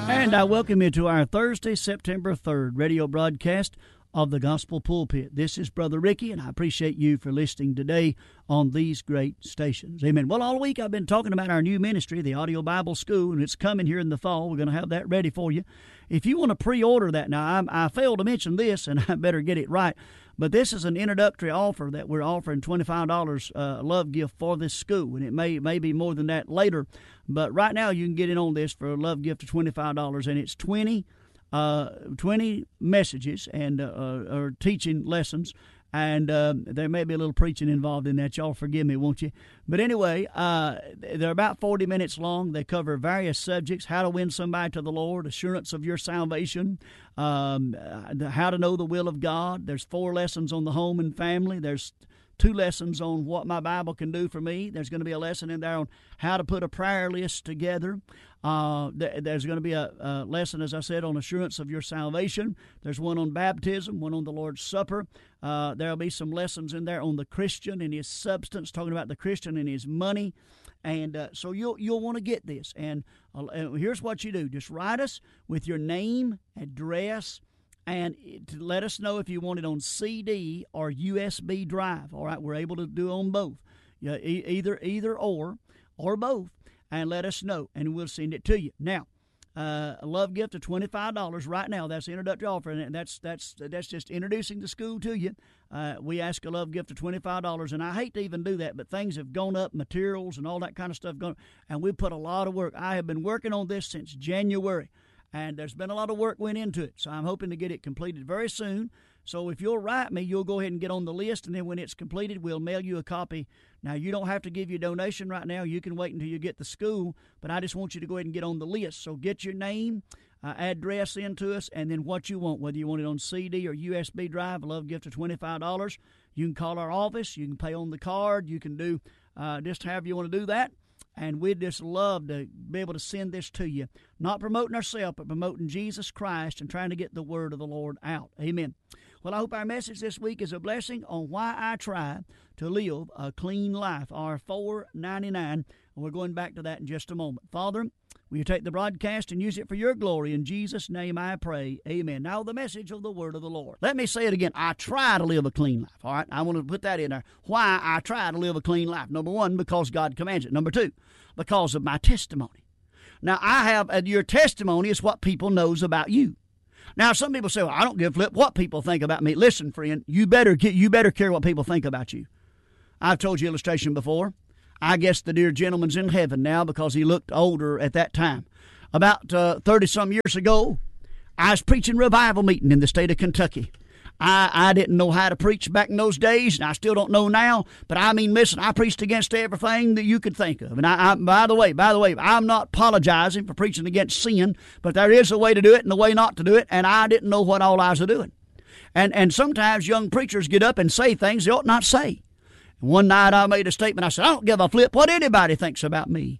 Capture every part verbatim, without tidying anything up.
And I welcome you to our Thursday, September third radio broadcast of the Gospel Pulpit. This is Brother Ricky, and I appreciate you for listening today on these great stations. Amen. Well, all week I've been talking about our new ministry, the Audio Bible School, and it's coming here in the fall. We're going to have that ready for you. If you want to pre-order that, now I, I failed to mention this, and I better get it right, but this is an introductory offer that we're offering twenty-five dollars uh, love gift for this school, and it may, may be more than that later, but right now you can get in on this for a love gift of twenty-five dollars, and it's twenty Uh, twenty messages and uh, or teaching lessons, and uh, there may be a little preaching involved in that. Y'all forgive me, won't you? But anyway, uh, they're about forty minutes long. They cover various subjects: how to win somebody to the Lord, assurance of your salvation, um, how to know the will of God. There's four lessons on the home and family. There's two lessons on what my Bible can do for me. There's going to be a lesson in there on how to put a prayer list together. Uh, th- there's going to be a, a lesson, as I said, on assurance of your salvation. There's one on baptism, one on the Lord's Supper. Uh, there'll be some lessons in there on the Christian and his substance, talking about the Christian and his money. And uh, so you'll you'll want to get this. And, uh, and here's what you do. Just write us with your name, address, and to let us know if you want it on C D or U S B drive. All right, we're able to do on both, yeah, e- either either or or both, and let us know, and we'll send it to you. Now, uh, a love gift of twenty-five dollars right now. That's the introductory offer, and that's that's that's just introducing the school to you. Uh, we ask a love gift of twenty-five dollars, and I hate to even do that, but things have gone up, materials and all that kind of stuff gone, and we put a lot of work. I have been working on this since January. And there's been a lot of work went into it, so I'm hoping to get it completed very soon. So if you'll write me, you'll go ahead and get on the list, and then when it's completed, we'll mail you a copy. Now, you don't have to give your donation right now. You can wait until you get the school, but I just want you to go ahead and get on the list. So get your name, uh, address into us, and then what you want, whether you want it on C D or U S B drive, a love gift of twenty-five dollars. You can call our office. You can pay on the card. You can do uh, just however you want to do that. And we'd just love to be able to send this to you. Not promoting ourselves, but promoting Jesus Christ and trying to get the word of the Lord out. Amen. Well, I hope our message this week is a blessing on why I try to live a clean life, our four ninety-nine. And we're going back to that in just a moment. Father, will you take the broadcast and use it for your glory? In Jesus' name I pray. Amen. Now the message of the word of the Lord. Let me say it again. I try to live a clean life. All right? I want to put that in there. Why I try to live a clean life. Number one, because God commands it. Number two, because of my testimony. Now, I have, uh, your testimony is what people knows about you. Now, some people say, well, I don't give a flip what people think about me. Listen, friend, you better get, you better care what people think about you. I've told you illustration before. I guess the dear gentleman's in heaven now because he looked older at that time. About uh, thirty-some years ago, I was preaching revival meeting in the state of Kentucky. I, I didn't know how to preach back in those days, and I still don't know now. But I mean, listen, I preached against everything that you could think of. And I, I, by the way, by the way, I'm not apologizing for preaching against sin, but there is a way to do it and a way not to do it, and I didn't know what all I was doing. And and sometimes young preachers get up and say things they ought not say. And one night I made a statement. I said, I don't give a flip what anybody thinks about me.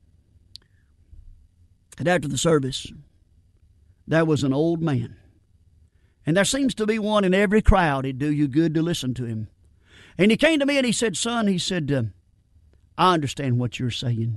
And after the service, there was an old man. And there seems to be one in every crowd. It'd do you good to listen to him. And he came to me and he said, son, he said, uh, I understand what you're saying.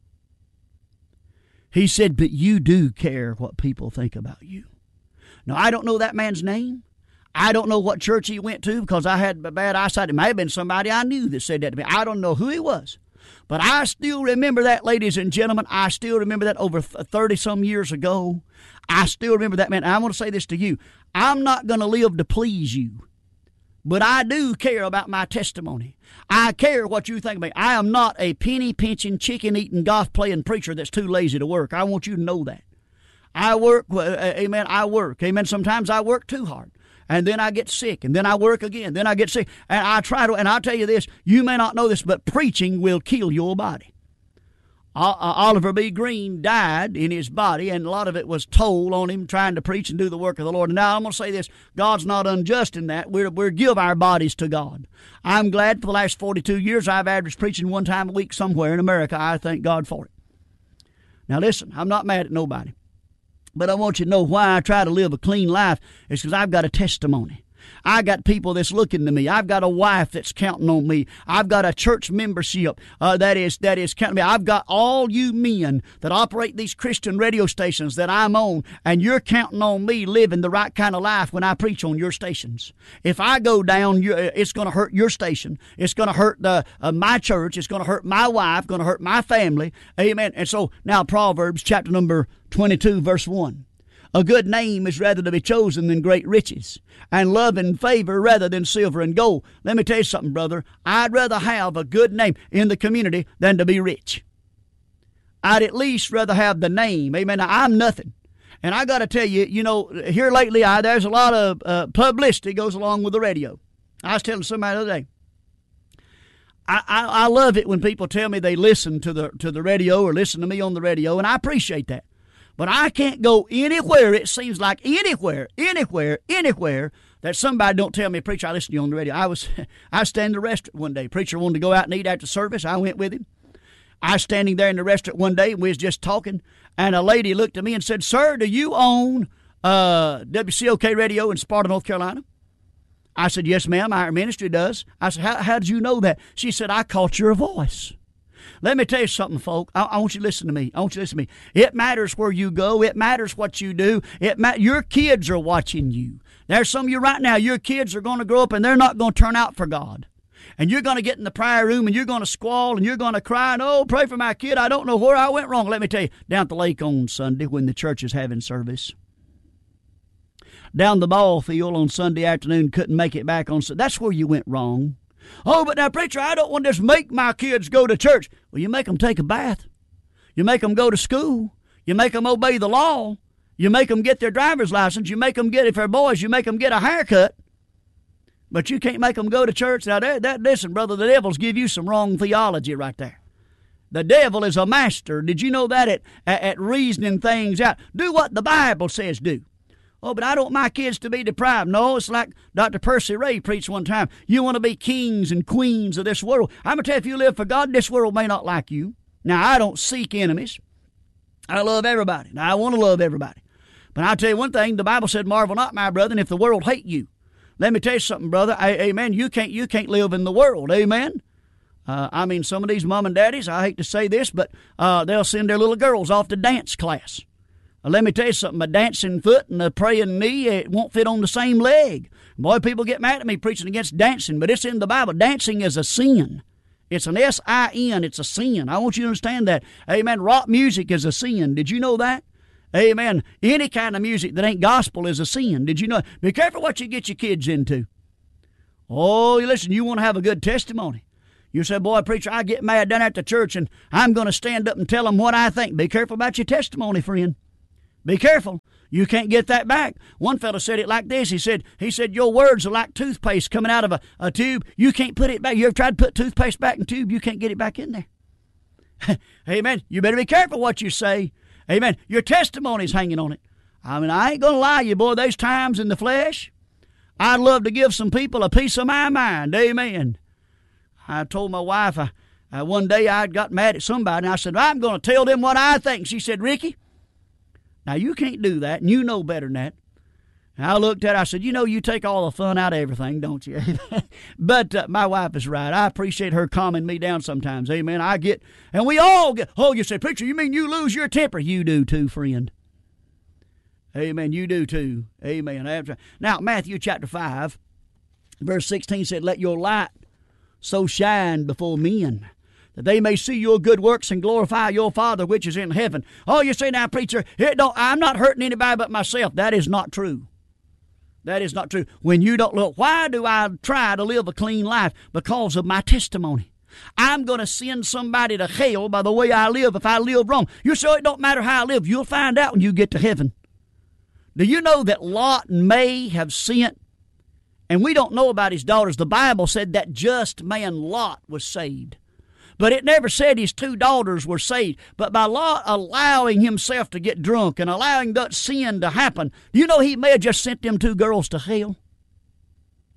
He said, but you do care what people think about you. Now, I don't know that man's name. I don't know what church he went to because I had bad eyesight. It may have been somebody I knew that said that to me. I don't know who he was. But I still remember that, ladies and gentlemen. I still remember that over thirty-some years ago. I still remember that, man. And I want to say this to you. I'm not going to live to please you. But I do care about my testimony. I care what you think of me. I am not a penny-pinching, chicken-eating, golf-playing preacher that's too lazy to work. I want you to know that. I work, uh, amen, I work. Amen, sometimes I work too hard. And then I get sick, and then I work again, then I get sick. And I try to, and I'll tell you this, you may not know this, but preaching will kill your body. Uh, Oliver B. Green died in his body, and a lot of it was toll on him trying to preach and do the work of the Lord. And now I'm going to say this, God's not unjust in that. We're, we're give our bodies to God. I'm glad for the last forty-two years I've averaged preaching one time a week somewhere in America. I thank God for it. Now listen, I'm not mad at nobody. But I want you to know why I try to live a clean life is because I've got a testimony. I got people that's looking to me. I've got a wife that's counting on me. I've got a church membership uh, that is that is counting me. I've got all you men that operate these Christian radio stations that I'm on, and you're counting on me living the right kind of life when I preach on your stations. If I go down, it's going to hurt your station. It's going to hurt the uh, my church. It's going to hurt my wife. Going to hurt my family. Amen. And so now Proverbs chapter number twenty-two, verse one. A good name is rather to be chosen than great riches, and love and favor rather than silver and gold. Let me tell you something, brother. I'd rather have a good name in the community than to be rich. I'd at least rather have the name. Amen. Now, I'm nothing. And I got to tell you, you know, here lately, I, there's a lot of uh, publicity goes along with the radio. I was telling somebody the other day, I, I, I love it when people tell me they listen to the to the radio or listen to me on the radio, and I appreciate that. But I can't go anywhere, it seems like anywhere, anywhere, anywhere, that somebody don't tell me, preacher, I listen to you on the radio. I was I was standing in the restaurant one day. Preacher wanted to go out and eat after service. I went with him. I was standing there in the restaurant one day, and we was just talking, and a lady looked at me and said, sir, do you own uh, W C O K Radio in Sparta, North Carolina? I said, yes, ma'am, our ministry does. I said, how, how did you know that? She said, I caught your voice. Let me tell you something, folk. I, I want you to listen to me. I want you to listen to me. It matters where you go. It matters what you do. It ma- Your kids are watching you. There's some of you right now, your kids are going to grow up and they're not going to turn out for God. And you're going to get in the prayer room and you're going to squall and you're going to cry and, oh, pray for my kid. I don't know where I went wrong. Let me tell you, down at the lake on Sunday when the church is having service. Down the ball field on Sunday afternoon, couldn't make it back on Sunday. That's where you went wrong. Oh, but now, preacher, I don't want to just make my kids go to church. Well, you make them take a bath. You make them go to school. You make them obey the law. You make them get their driver's license. You make them get, if they're boys, you make them get a haircut. But you can't make them go to church. Now, that, that listen, brother, the devil's give you some wrong theology right there. The devil is a master. Did you know that at, at, at reasoning things out? Do what the Bible says do. Oh, but I don't want my kids to be deprived. No, it's like Doctor Percy Ray preached one time. You want to be kings and queens of this world. I'm going to tell you, if you live for God, this world may not like you. Now, I don't seek enemies. I love everybody. Now, I want to love everybody. But I'll tell you one thing. The Bible said, marvel not, my brethren, if the world hate you. Let me tell you something, brother. I, amen. You can't, you can't live in the world. Amen. Uh, I mean, some of these mom and daddies, I hate to say this, but uh, they'll send their little girls off to dance class. Let me tell you something, a dancing foot and a praying knee, it won't fit on the same leg. Boy, people get mad at me preaching against dancing, but it's in the Bible. Dancing is a sin. It's an S I N. It's a sin. I want you to understand that. Amen. Rock music is a sin. Did you know that? Amen. Any kind of music that ain't gospel is a sin. Did you know? Be careful what you get your kids into. Oh, listen, you want to have a good testimony. You say, boy, preacher, I get mad down at the church, and I'm going to stand up and tell them what I think. Be careful about your testimony, friend. Be careful. You can't get that back. One fellow said it like this. He said, he said, your words are like toothpaste coming out of a, a tube. You can't put it back. You ever tried to put toothpaste back in a tube? You can't get it back in there. Amen. You better be careful what you say. Amen. Your testimony's hanging on it. I mean, I ain't going to lie to you, boy. There's times in the flesh I'd love to give some people a piece of my mind. Amen. I told my wife I, I, one day I got mad at somebody, and I said, I'm going to tell them what I think. She said, Ricky, now, you can't do that, and you know better than that. And I looked at her, I said, you know, you take all the fun out of everything, don't you? But uh, my wife is right. I appreciate her calming me down sometimes. Amen. I get, and we all get, oh, you say, preacher, you mean you lose your temper? You do too, friend. Amen. You do too. Amen. Now, Matthew chapter five, verse sixteen said, let your light so shine before men, that they may see your good works and glorify your Father which is in heaven. Oh, you say now, preacher, it don't, I'm not hurting anybody but myself. That is not true. That is not true. When you don't look, why do I try to live a clean life? Because of my testimony. I'm going to send somebody to hell by the way I live if I live wrong. You say it don't matter how I live. You'll find out when you get to heaven. Do you know that Lot and May have sent, and we don't know about his daughters. The Bible said that just man Lot was saved. But it never said his two daughters were saved. But by Lot allowing himself to get drunk and allowing that sin to happen, do you know he may have just sent them two girls to hell?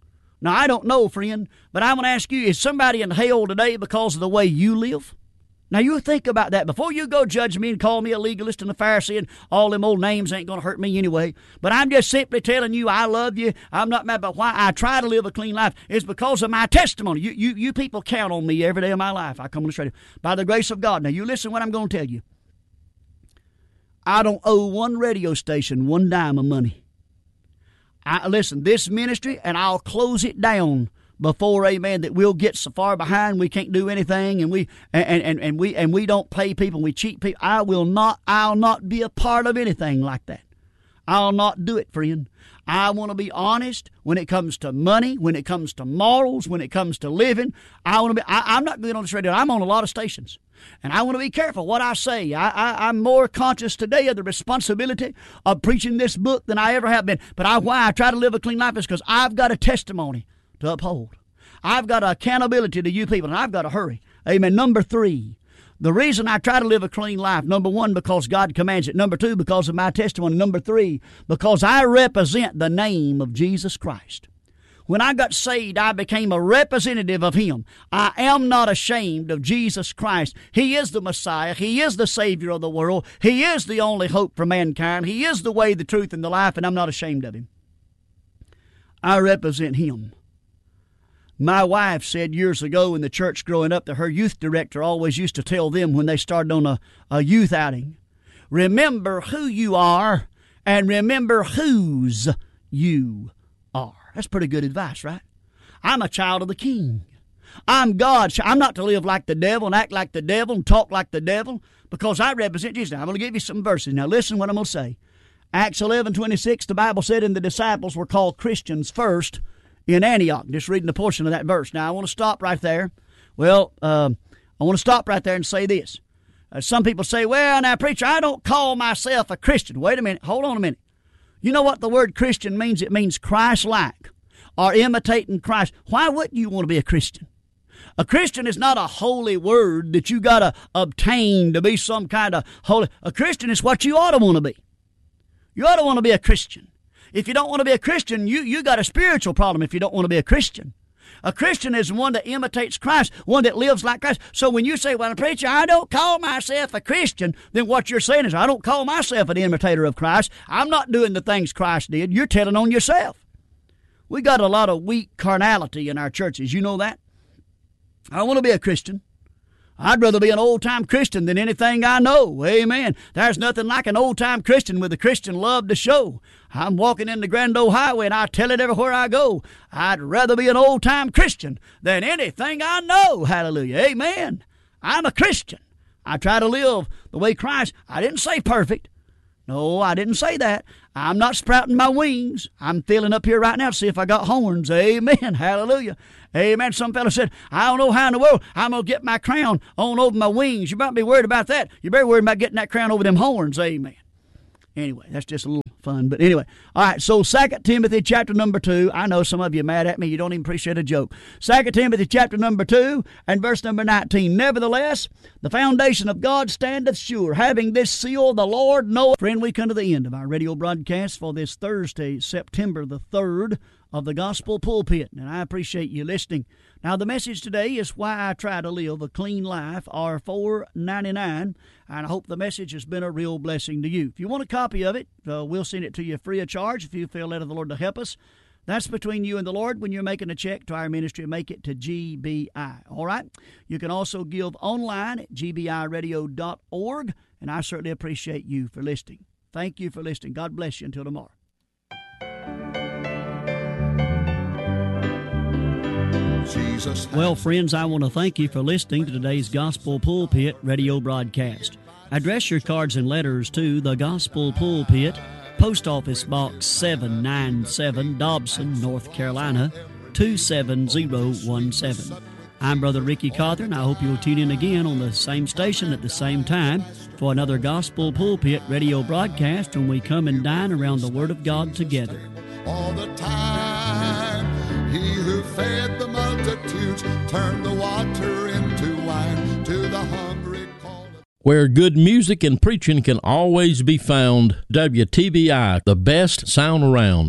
Now, I don't know, friend, but I'm going to ask you, is somebody in hell today because of the way you live? Now, you think about that. Before you go judge me and call me a legalist and a Pharisee and all them old names ain't going to hurt me anyway. But I'm just simply telling you I love you. I'm not mad about why I try to live a clean life. It's because of my testimony. You you, you people count on me every day of my life. I come on this radio. By the grace of God. Now, you listen to what I'm going to tell you. I don't owe one radio station one dime of money. I, listen, this ministry, and I'll close it down before, amen, that we'll get so far behind we can't do anything, and we and, and, and we and we don't pay people, we cheat people. I will not, I'll not be a part of anything like that. I'll not do it, friend. I want to be honest when it comes to money, when it comes to morals, when it comes to living. I want to be. I, I'm not being on this radio. I'm on a lot of stations, and I want to be careful what I say. I, I, I'm more conscious today of the responsibility of preaching this book than I ever have been. But I, why I try to live a clean life is because I've got a testimony to uphold. I've got accountability to you people, and I've got to hurry. Amen. Number three, the reason I try to live a clean life, number one, because God commands it. Number two, because of my testimony. Number three, because I represent the name of Jesus Christ. When I got saved, I became a representative of Him. I am not ashamed of Jesus Christ. He is the Messiah. He is the Savior of the world. He is the only hope for mankind. He is the way, the truth, and the life, and I'm not ashamed of Him. I represent Him. My wife said years ago in the church growing up that her youth director always used to tell them when they started on a, a youth outing, remember who you are and remember whose you are. That's pretty good advice, right? I'm a child of the King. I'm God's child. I'm not to live like the devil and act like the devil and talk like the devil because I represent Jesus. Now, I'm going to give you some verses. Now, listen what I'm going to say. Acts eleven twenty-six, the Bible said, and the disciples were called Christians first in Antioch. Just reading a portion of that verse. Now, I want to stop right there. Well, uh, I want to stop right there and say this. Uh, some people say, well, now, preacher, I don't call myself a Christian. Wait a minute. Hold on a minute. You know what the word Christian means? It means Christ-like or imitating Christ. Why wouldn't you want to be a Christian? A Christian is not a holy word that you got to obtain to be some kind of holy. A Christian is what you ought to want to be. You ought to want to be a Christian. If you don't want to be a Christian, you, you got a spiritual problem if you don't want to be a Christian. A Christian is one that imitates Christ, one that lives like Christ. So when you say, well, preacher, I don't call myself a Christian, then what you're saying is, I don't call myself an imitator of Christ. I'm not doing the things Christ did. You're telling on yourself. We got a lot of weak carnality in our churches. You know that? I want to be a Christian. I'd rather be an old-time Christian than anything I know. Amen. There's nothing like an old-time Christian with a Christian love to show. I'm walking in the Grand Old Highway, and I tell it everywhere I go. I'd rather be an old-time Christian than anything I know. Hallelujah. Amen. I'm a Christian. I try to live the way Christ. I didn't say perfect. No, I didn't say that. I'm not sprouting my wings. I'm feeling up here right now to see if I got horns. Amen. Hallelujah. Amen. Some fellow said, I don't know how in the world I'm going to get my crown on over my wings. You might be worried about that. You better worry about getting that crown over them horns. Amen. Anyway, that's just a little fun. But anyway, all right, so Second Timothy chapter number two. I know some of you are mad at me. You don't even appreciate a joke. Second Timothy chapter number two and verse number nineteen. Nevertheless, the foundation of God standeth sure, having this seal, the Lord knoweth. Friend, we come to the end of our radio broadcast for this Thursday, September the third, of the Gospel Pulpit, and I appreciate you listening. Now, the message today is why I try to live a clean life, R four ninety-nine, and I hope the message has been a real blessing to you. If you want a copy of it, uh, we'll send it to you free of charge if you feel led of the Lord to help us. That's between you and the Lord when you're making a check to our ministry. Make it to G B I, all right? You can also give online at g b i radio dot org, and I certainly appreciate you for listening. Thank you for listening. God bless you until tomorrow. Jesus. Well, friends, I want to thank you for listening to today's Gospel Pulpit radio broadcast. Address your cards and letters to the Gospel Pulpit, Post Office Box seven ninety-seven, Dobson, North Carolina, two seven zero one seven. I'm Brother Ricky Cawthorn. I hope you'll tune in again on the same station at the same time for another Gospel Pulpit radio broadcast when we come and dine around the Word of God together. All the time, He who fed the multitudes turned the water into wine, to the hungry call. Where good music and preaching can always be found, W T B I, the best sound around.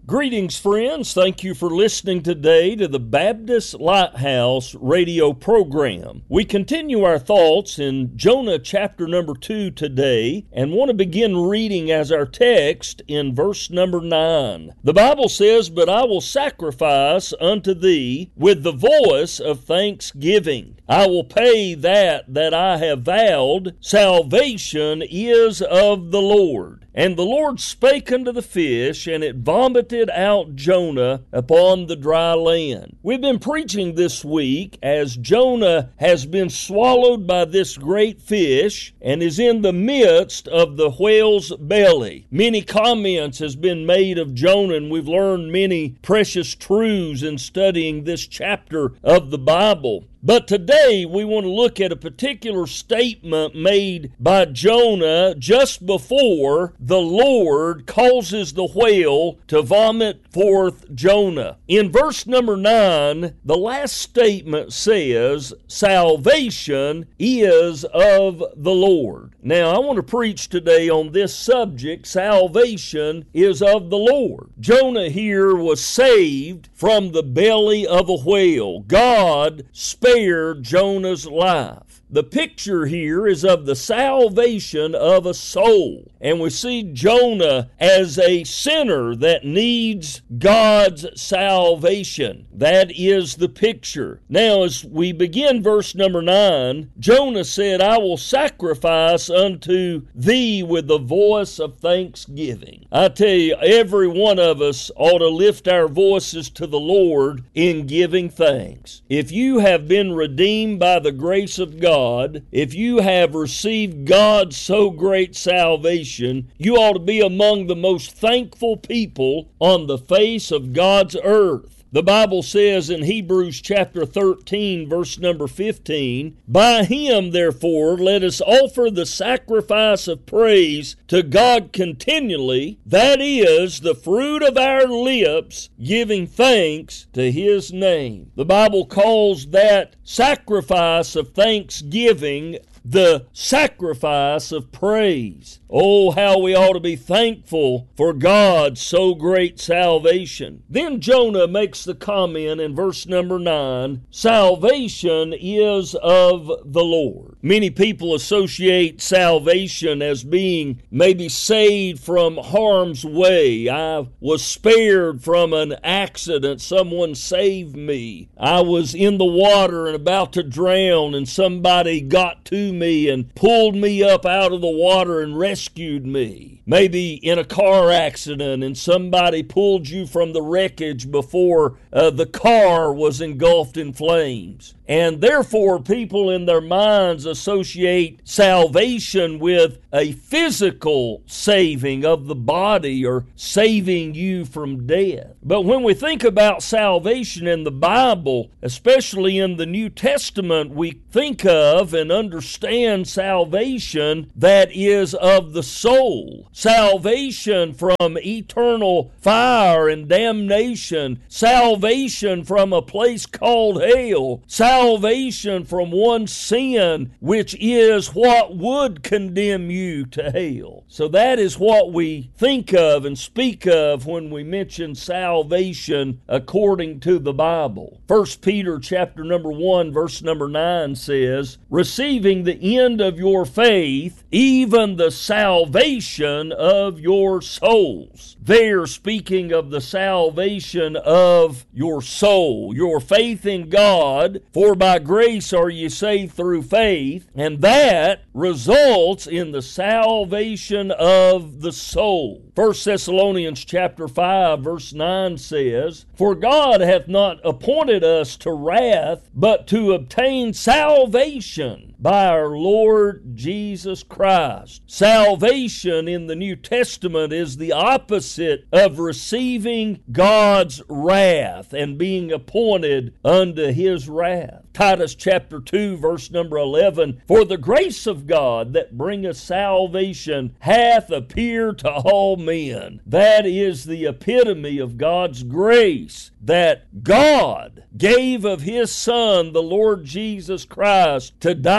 Greetings, friends. Thank you for listening today to the Baptist Lighthouse radio program. We continue our thoughts in Jonah chapter number two today and want to begin reading as our text in verse number nine. The Bible says, "But I will sacrifice unto thee with the voice of thanksgiving. I will pay that that I have vowed. Salvation is of the Lord. And the Lord spake unto the fish, and it vomited out Jonah upon the dry land." We've been preaching this week as Jonah has been swallowed by this great fish and is in the midst of the whale's belly. Many comments has been made of Jonah, and we've learned many precious truths in studying this chapter of the Bible. But today we want to look at a particular statement made by Jonah just before the Lord causes the whale to vomit forth Jonah. In verse number nine, the last statement says, "Salvation is of the Lord." Now, I want to preach today on this subject. Salvation is of the Lord. Jonah here was saved from the belly of a whale. God spared Jonah's life. The picture here is of the salvation of a soul. And we see Jonah as a sinner that needs God's salvation. That is the picture. Now, as we begin verse number nine, Jonah said, "I will sacrifice unto thee with the voice of thanksgiving." I tell you, every one of us ought to lift our voices to the Lord in giving thanks. If you have been redeemed by the grace of God, God, if you have received God's so great salvation, you ought to be among the most thankful people on the face of God's earth. The Bible says in Hebrews chapter thirteen, verse number fifteen, "By him, therefore, let us offer the sacrifice of praise to God continually, that is, the fruit of our lips, giving thanks to his name." The Bible calls that sacrifice of thanksgiving the sacrifice of praise. Oh, how we ought to be thankful for God's so great salvation. Then Jonah makes the comment in verse number nine, "Salvation is of the Lord." Many people associate salvation as being maybe saved from harm's way. I was spared from an accident. Someone saved me. I was in the water and about to drown, and somebody got to me and pulled me up out of the water and rescued me. Maybe in a car accident and somebody pulled you from the wreckage before uh, the car was engulfed in flames. And therefore, people in their minds associate salvation with a physical saving of the body or saving you from death. But when we think about salvation in the Bible, especially in the New Testament, we think of and understand salvation that is of the soul. Salvation from eternal fire and damnation. Salvation from a place called hell. Salvation from one sin, which is what would condemn you to hell. So that is what we think of and speak of when we mention salvation according to the Bible. First Peter chapter number one, verse number nine says, "Receiving the end of your faith, even the salvation of your souls." There, speaking of the salvation of your soul, your faith in God, for by grace are ye saved through faith, and that results in the salvation of the soul. First Thessalonians chapter five, verse nine says, "For God hath not appointed us to wrath, but to obtain salvation by our Lord Jesus Christ." Salvation in the New Testament is the opposite of receiving God's wrath and being appointed unto his wrath. Titus chapter two, verse number eleven, "For the grace of God that bringeth salvation hath appeared to all men." That is the epitome of God's grace, that God gave of his Son, the Lord Jesus Christ, to die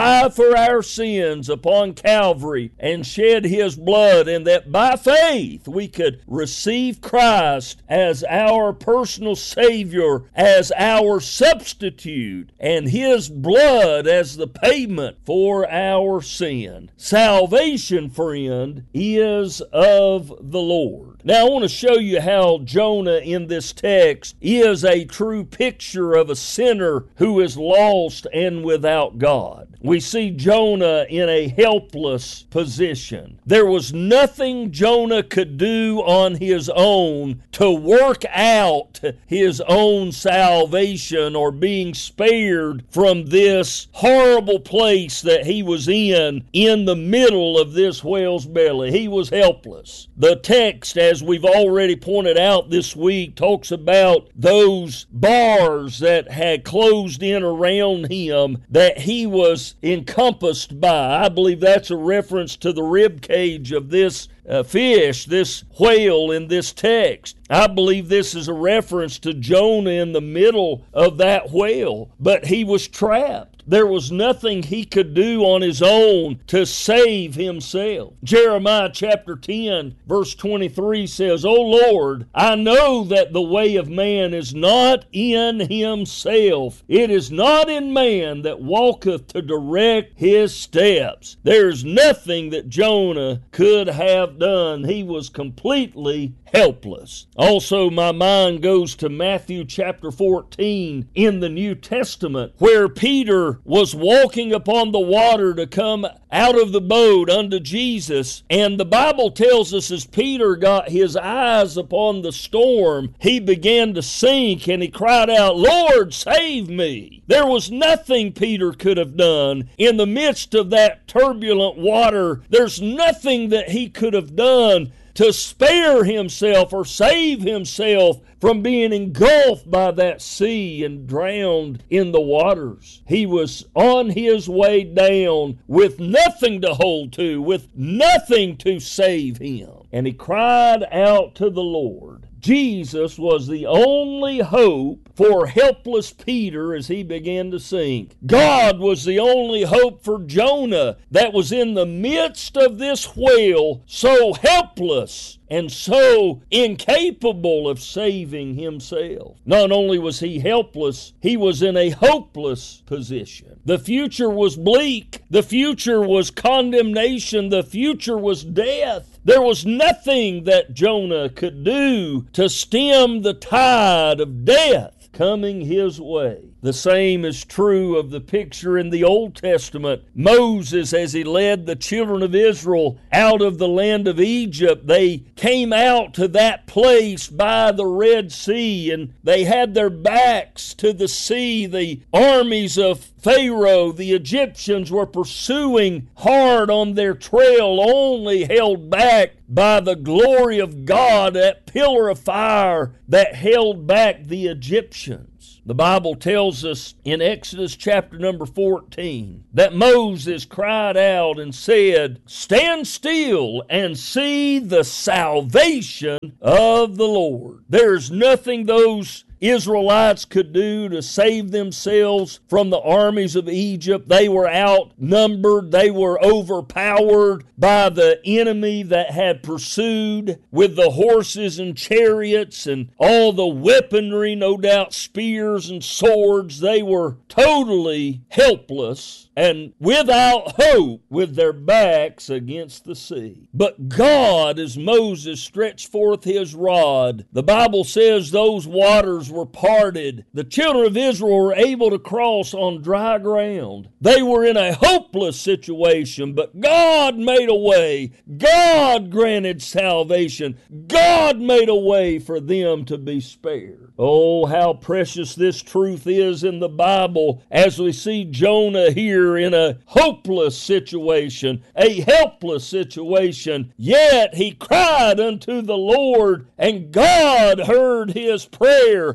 die for our sins upon Calvary and shed his blood, and that by faith we could receive Christ as our personal Savior, as our substitute, and his blood as the payment for our sin. Salvation, friend, is of the Lord. Now I want to show you how Jonah in this text is a true picture of a sinner who is lost and without God. We see Jonah in a helpless position. There was nothing Jonah could do on his own to work out his own salvation or being spared from this horrible place that he was in, in the middle of this whale's belly. He was helpless. The text, as we've already pointed out this week, talks about those bars that had closed in around him that he was encompassed by. I believe that's a reference to the rib cage of this uh, fish, this whale in this text. I believe this is a reference to Jonah in the middle of that whale, but he was trapped. There was nothing he could do on his own to save himself. Jeremiah chapter ten, verse twenty-three says, O Lord, I know that the way of man is not in himself. It is not in man that walketh to direct his steps. There's nothing that Jonah could have done. He was completely helpless. Also, my mind goes to Matthew chapter fourteen in the New Testament, where Peter was walking upon the water to come out of the boat unto Jesus. And the Bible tells us as Peter got his eyes upon the storm, he began to sink and he cried out, Lord, save me. There was nothing Peter could have done in the midst of that turbulent water. There's nothing that he could have done to spare himself or save himself from being engulfed by that sea and drowned in the waters. He was on his way down with nothing to hold to, with nothing to save him. And he cried out to the Lord. Jesus was the only hope for helpless Peter as he began to sink. God was the only hope for Jonah that was in the midst of this whale, so helpless and so incapable of saving himself. Not only was he helpless, he was in a hopeless position. The future was bleak. The future was condemnation. The future was death. There was nothing that Jonah could do to stem the tide of death coming his way. The same is true of the picture in the Old Testament. Moses, as he led the children of Israel out of the land of Egypt, they came out to that place by the Red Sea, and they had their backs to the sea. The armies of Pharaoh, the Egyptians, were pursuing hard on their trail, only held back by the glory of God, that pillar of fire that held back the Egyptians. The Bible tells us in Exodus chapter number fourteen that Moses cried out and said, Stand still and see the salvation of the Lord. There's nothing those Israelites could do to save themselves from the armies of Egypt. They were outnumbered. They were overpowered by the enemy that had pursued with the horses and chariots and all the weaponry, no doubt spears and swords. They were totally helpless and without hope with their backs against the sea. But God, as Moses stretched forth his rod, the Bible says those waters were parted. The children of Israel were able to cross on dry ground. They were in a hopeless situation, but God made a way. God granted salvation. God made a way for them to be spared. Oh, how precious this truth is in the Bible as we see Jonah here in a hopeless situation, a helpless situation. Yet he cried unto the Lord, and God heard his prayer.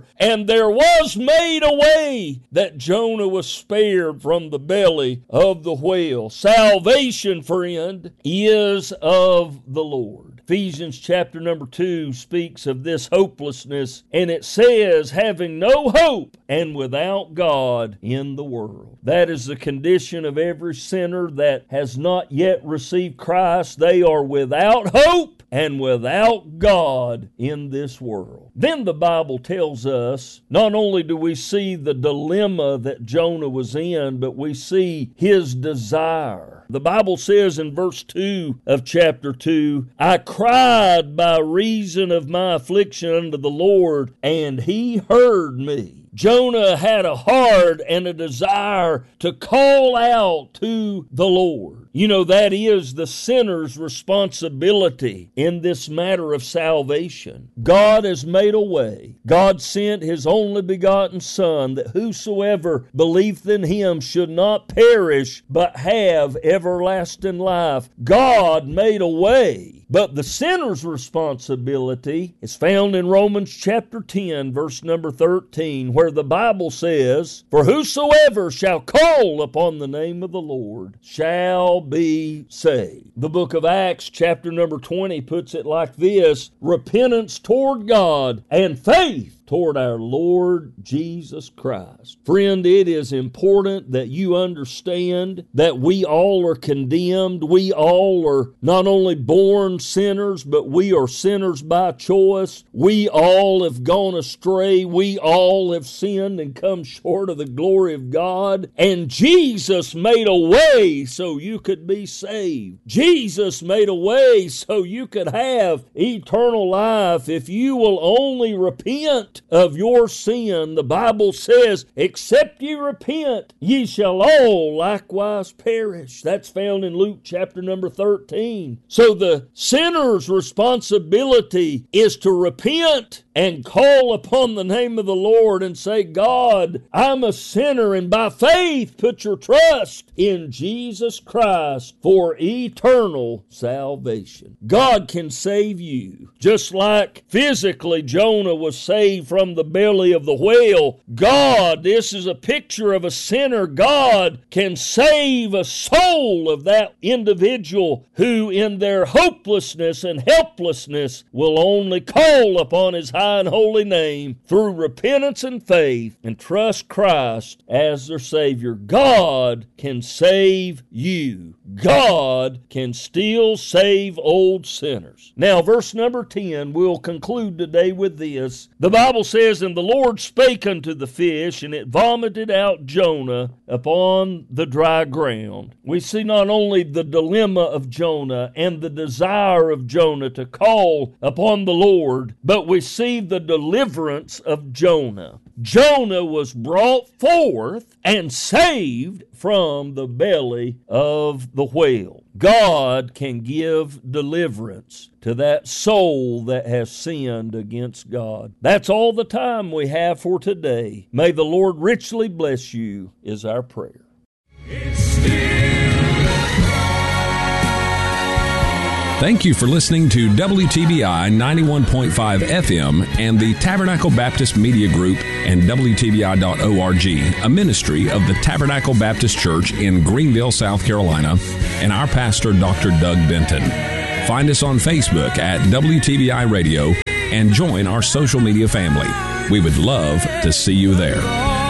and there was made a way that Jonah was spared from the belly of the whale. Salvation, friend, is of the Lord. Ephesians chapter number two speaks of this hopelessness, and it says, having no hope and without God in the world. That is the condition of every sinner that has not yet received Christ. They are without hope and without God in this world. Then the Bible tells us, not only do we see the dilemma that Jonah was in, but we see his desire. The Bible says in verse two of chapter two, I cried by reason of my affliction unto the Lord, and he heard me. Jonah had a heart and a desire to call out to the Lord. You know, that is the sinner's responsibility in this matter of salvation. God has made a way. God sent His only begotten Son, that whosoever believeth in Him should not perish, but have everlasting life. God made a way. But the sinner's responsibility is found in Romans chapter ten, verse number thirteen, where the Bible says, for whosoever shall call upon the name of the Lord shall be saved. The book of Acts chapter number twenty puts it like this, repentance toward God and faith toward our Lord Jesus Christ. Friend, it is important that you understand that we all are condemned. We all are not only born sinners, but we are sinners by choice. We all have gone astray. We all have sinned and come short of the glory of God. And Jesus made a way so you could be saved. Jesus made a way so you could have eternal life if you will only repent of your sin. The Bible says, except ye repent, ye shall all likewise perish. That's found in Luke chapter number thirteen. So the sinner's responsibility is to repent and call upon the name of the Lord and say, God, I'm a sinner, and by faith put your trust in Jesus Christ for eternal salvation. God can save you. Just like physically Jonah was saved from the belly of the whale, God, this is a picture of a sinner. God can save a soul of that individual who in their hopelessness and helplessness will only call upon His high and holy name through repentance and faith and trust Christ as their Savior. God can save you. God can still save old sinners. Now, verse number ten, we'll conclude today with this. The Bible says, and the Lord spake unto the fish, and it vomited out Jonah upon the dry ground. We see not only the dilemma of Jonah and the desire of Jonah to call upon the Lord, but we see the deliverance of Jonah. Jonah was brought forth and saved from the belly of the whale. God can give deliverance to that soul that has sinned against God. That's all the time we have for today. May the Lord richly bless you, is our prayer. It's still Thank you for listening to W T B I ninety-one point five F M and the Tabernacle Baptist Media Group and W T B I dot org, a ministry of the Tabernacle Baptist Church in Greenville, South Carolina, and our pastor, Doctor Doug Benton. Find us on Facebook at W T B I Radio and join our social media family. We would love to see you there.